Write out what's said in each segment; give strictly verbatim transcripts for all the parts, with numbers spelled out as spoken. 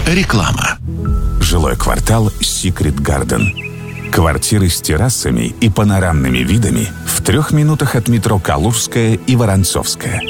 Реклама. Жилой квартал Secret Garden. Квартиры с террасами и панорамными видами в трех минутах от метро Калужская и Воронцовская.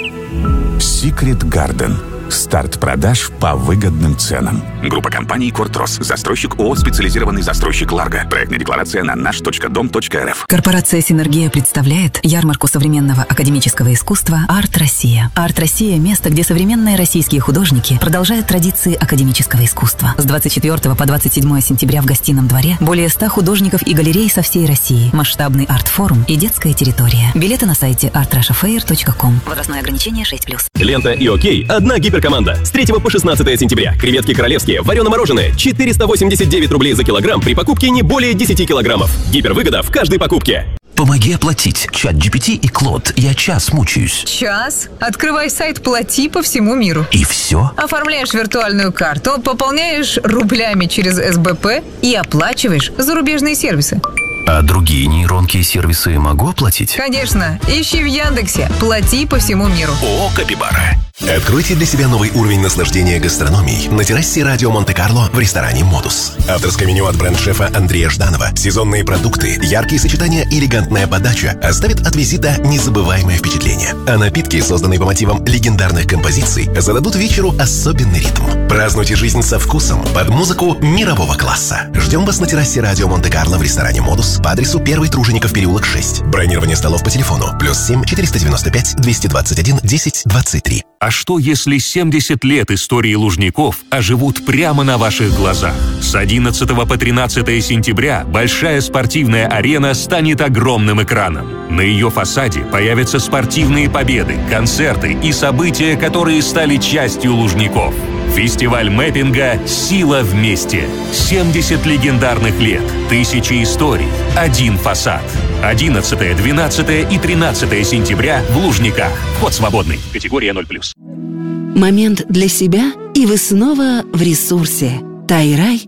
Secret Garden. Старт продаж по выгодным ценам. Группа компаний «Кортрос». Застройщик ООО «Специализированный застройщик Ларго». Проектная декларация на наш точка дом точка эр эф. Корпорация «Синергия» представляет ярмарку современного академического искусства «Арт Россия». «Арт Россия» — место, где современные российские художники продолжают традиции академического искусства. С двадцать четвёртого по двадцать седьмое сентября в Гостином дворе более ста художников и галерей со всей России, масштабный арт-форум и детская территория. Билеты на сайте арт раша фэйр точка ком. Возрастное ограничение шесть плюс. Лента и Окей. Одна гипер команда. С третьего по шестнадцатое сентября. Креветки королевские, варено-мороженое. четыреста восемьдесят девять рублей за килограмм при покупке не более десяти килограммов. Гипервыгода в каждой покупке. Помоги оплатить. Чат джи пи ти и Клод. Я час мучаюсь. Час? Открывай сайт «Плати» по всему миру. И все? Оформляешь виртуальную карту, пополняешь рублями через эс бэ пэ и оплачиваешь зарубежные сервисы. А другие нейронки и сервисы могу оплатить? Конечно. Ищи в Яндексе «Плати по всему миру». ООО «Капибара». Откройте для себя новый уровень наслаждения гастрономией на террасе радио Монте-Карло в ресторане «Модус». Авторское меню от бренд-шефа Андрея Жданова, сезонные продукты, яркие сочетания и элегантная подача оставят от визита незабываемое впечатление. А напитки, созданные по мотивам легендарных композиций, зададут вечеру особенный ритм. Празднуйте жизнь со вкусом под музыку мирового класса. Ждем вас на террасе радио Монте-Карло в ресторане «Модус» по адресу первый Тружеников переулок шесть. Бронирование столов по телефону плюс семь четыреста девяносто пять двести двадцать один десять двадцать три. А что, если семьдесят лет истории Лужников оживут прямо на ваших глазах? С одиннадцатого по тринадцатое сентября большая спортивная арена станет огромным экраном. На ее фасаде появятся спортивные победы, концерты и события, которые стали частью Лужников. Фестиваль мэппинга «Сила вместе». семьдесят легендарных лет, тысячи историй, один фасад. одиннадцатое, двенадцатое и тринадцатое сентября в Лужниках. Вход свободный. Категория ноль плюс. Момент для себя, и вы снова в ресурсе. Тайрай